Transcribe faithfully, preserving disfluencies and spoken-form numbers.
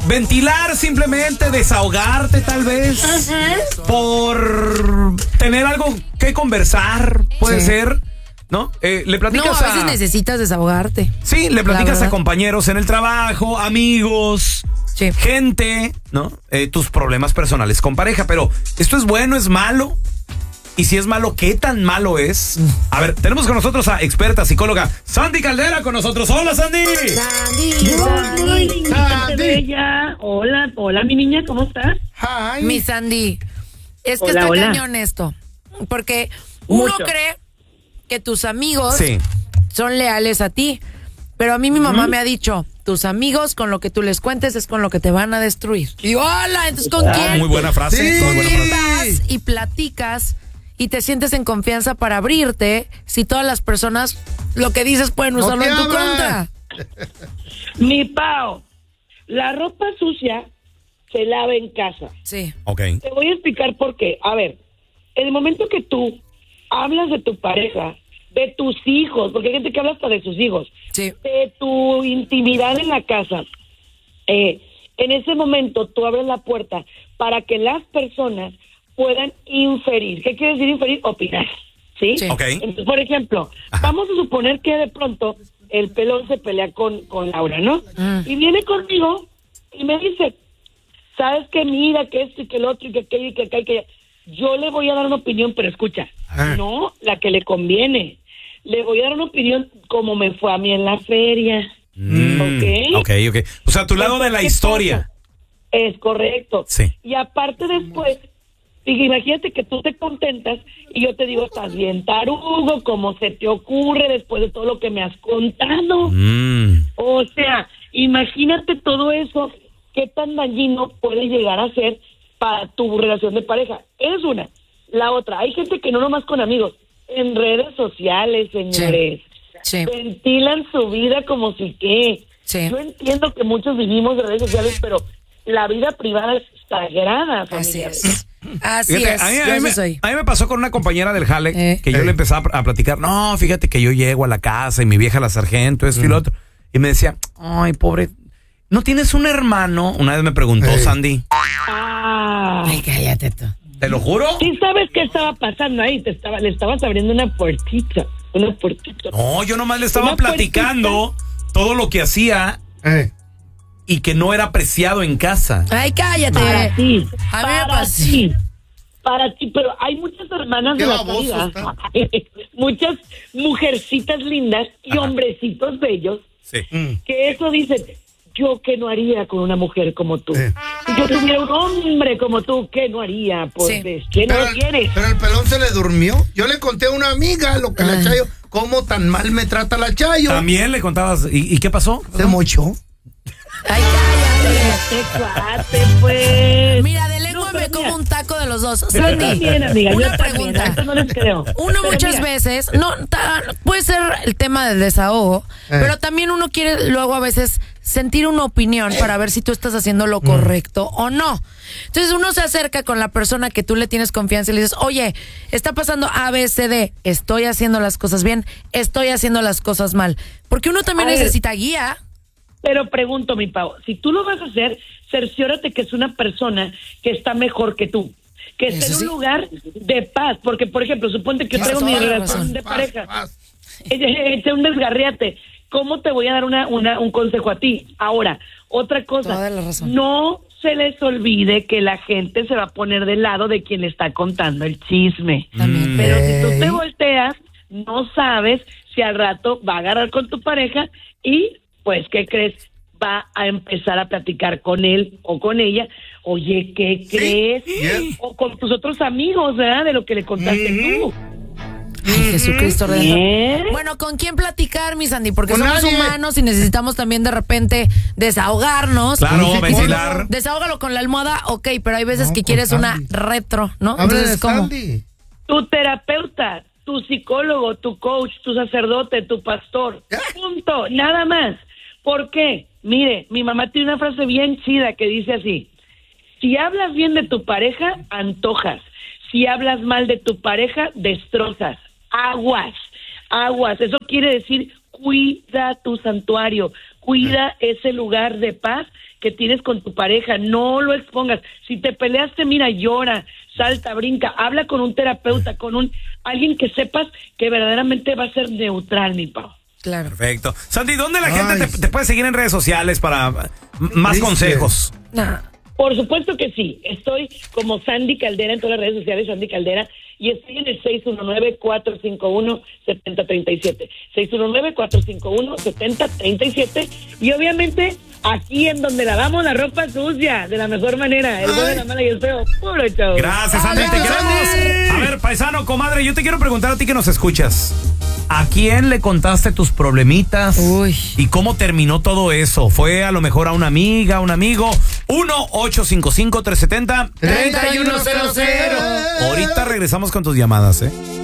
ventilar simplemente, desahogarte tal vez, uh-huh. por tener algo que conversar, puede sí. ser, ¿no? Eh, le platicas no, a veces a, necesitas desahogarte. Sí, le platicas a compañeros en el trabajo, amigos, sí. gente, ¿no? Eh, tus problemas personales con pareja, pero ¿esto es bueno, es malo? Y si es malo, ¿qué tan malo es? A ver, tenemos con nosotros a experta psicóloga Sandy Caldera con nosotros. ¡Hola, Sandy! Sandy, Sandy, Sandy. Bella. Hola, hola, mi niña, ¿cómo estás? Hi. Mi Sandy, es que hola, está hola. cañón esto. Porque uno Mucho. cree que tus amigos sí. son leales a ti. Pero a mí mi mamá ¿Mm? me ha dicho, tus amigos con lo que tú les cuentes es con lo que te van a destruir. Y hola, entonces ¿con oh, quién? Muy buena frase. Sí. ¿Con muy buena quién frase. Vas y platicas y te sientes en confianza para abrirte si todas las personas lo que dices pueden usarlo no en tu contra? Mi Pao, la ropa sucia se lava en casa. Sí. Ok. Te voy a explicar por qué. A ver, en el momento que tú hablas de tu pareja, de tus hijos, porque hay gente que habla hasta de sus hijos, sí. de tu intimidad en la casa, eh, en ese momento tú abres la puerta para que las personas puedan inferir. ¿Qué quiere decir inferir? Opinar, ¿sí? sí. Okay. Entonces, por ejemplo, Ajá. vamos a suponer que de pronto el pelón se pelea con, con Laura, ¿no? Mm. Y viene conmigo y me dice, ¿sabes qué? Mira, que esto y que el otro y que aquello y que acá y que... Yo le voy a dar una opinión, pero escucha, Ajá. no la que le conviene. Le voy a dar una opinión como me fue a mí en la feria. Mm. ¿Ok? Ok, ok. O sea, tu lado de la historia. Pasa? Es correcto. Sí. Y aparte después... Y imagínate que tú te contentas y yo te digo, estás bien tarugo, ¿cómo se te ocurre después de todo lo que me has contado? Mm. O sea, imagínate todo eso, qué tan dañino puede llegar a ser para tu relación de pareja. Es una. La otra, hay gente que no nomás con amigos, en redes sociales, señores, sí. Sí. ventilan su vida como si qué. Sí. Yo entiendo que muchos vivimos de redes sociales, pero la vida privada es sagrada, familia. Así es. Así fíjate, es. A mí, yo a, mí me, soy. a mí me pasó con una compañera del jale eh. que yo eh. le empezaba a platicar. No, fíjate que yo llego a la casa y mi vieja la sargento, esto mm. y lo otro. Y me decía, ay, pobre, ¿no tienes un hermano? Una vez me preguntó eh. Sandy. Ah. Ay, cállate tú. ¿Te lo juro? Sí, ¿sabes qué estaba pasando ahí? Te estaba, le estabas abriendo una puertita. Una puertita. No, yo nomás le estaba platicando puertita. todo lo que hacía. Eh. Y que no era apreciado en casa. Ay, cállate. Para ti. A mí para me pasó. ti. Para ti, pero hay muchas hermanas de la vida, muchas mujercitas lindas y Ajá. hombrecitos bellos, sí. que eso dicen, yo que no haría con una mujer como tú. Eh. Si yo tuviera un hombre como tú, ¿qué no haría? Pues, sí. ¿qué no pero, lo quieres? Pero el pelón se le durmió. Yo le conté a una amiga lo que ah. la Chayo, cómo tan mal me trata la Chayo. También le contabas, ¿y, y qué pasó? Se mochó. Ay, cállate. Cuate, pues. Mira, de lengua no, me como mira. un taco de los dos. Sandy, también, amiga, una pregunta. También, no les creo. Uno pero muchas mira. veces, no, ta, puede ser el tema del desahogo, eh. pero también uno quiere luego a veces sentir una opinión para ver si tú estás haciendo lo correcto mm. o no. Entonces uno se acerca con la persona que tú le tienes confianza y le dices, oye, está pasando A, B, C, D, estoy haciendo las cosas bien, estoy haciendo las cosas mal. Porque uno también a necesita ver. guía. Pero pregunto, mi Pau, si tú lo vas a hacer, cerciórate que es una persona que está mejor que tú, que esté en un sí? lugar de paz, porque, por ejemplo, suponte que traigo mi relación de pareja, es un desgarriate, ¿cómo te voy a dar una, una un consejo a ti? Ahora, otra cosa, no se les olvide que la gente se va a poner del lado de quien le está contando el chisme, También. pero si tú te volteas, no sabes si al rato va a agarrar con tu pareja y... pues, ¿qué crees? Va a empezar a platicar con él o con ella. Oye, ¿qué crees? Sí, yeah. O con tus otros amigos, ¿verdad? De lo que le contaste mm-hmm. tú. Ay, Jesucristo redentor. Bueno, ¿con quién platicar, mi Sandy? Porque somos nadie. humanos y necesitamos también de repente desahogarnos. Claro, ventilar. Desahógalo con la almohada, ok, pero hay veces no, que quieres Sandy. una retro, ¿no? Habla Entonces, de ¿cómo? Sandy. Tu terapeuta, tu psicólogo, tu coach, tu sacerdote, tu pastor. ¿Eh? Punto, nada más. ¿Por qué? Mire, mi mamá tiene una frase bien chida que dice así: si hablas bien de tu pareja, antojas. Si hablas mal de tu pareja, destrozas. Aguas, aguas. Eso quiere decir, cuida tu santuario, cuida ese lugar de paz que tienes con tu pareja, no lo expongas. Si te peleaste, mira, llora, salta, brinca, habla con un terapeuta, con un alguien que sepas que verdaderamente va a ser neutral, mi Pau. Claro. Perfecto. Sandy, ¿dónde la Ay. gente te, te puede seguir en redes sociales para más ¿Viste? consejos? Nah. Por supuesto que sí. Estoy como Sandy Caldera en todas las redes sociales, Sandy Caldera, y estoy en el seis uno nueve, cuatro cinco uno, siete cero tres siete. seis uno nueve, cuatro cinco uno, siete cero tres siete. Y obviamente aquí en donde lavamos la ropa sucia de la mejor manera, el bueno, la mala y el feo, puro show. Gracias, Sandy, te queremos. A ver, paisano, comadre, yo te quiero preguntar a ti que nos escuchas. ¿A quién le contaste tus problemitas? Uy. ¿Y cómo terminó todo eso? ¿Fue a lo mejor a una amiga, un amigo? uno ocho cinco cinco, tres siete cero, tres uno cero cero. Ahorita regresamos con tus llamadas, ¿eh?